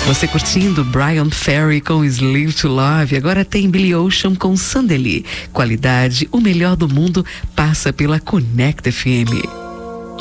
Você curtindo Bryan Ferry com Slave to Love. Agora tem Billy Ocean com Sandeli. Qualidade, o melhor do mundo passa pela Connect FM.